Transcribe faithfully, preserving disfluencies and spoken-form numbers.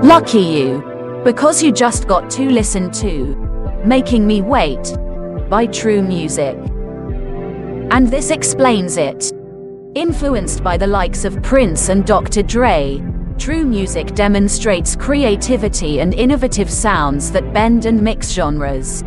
Lucky you. Because you just got to listen to Making Me Wait by True Music. And this explains it. Influenced by the likes of Prince and Doctor Dre, True Music demonstrates creativity and innovative sounds that bend and mix genres.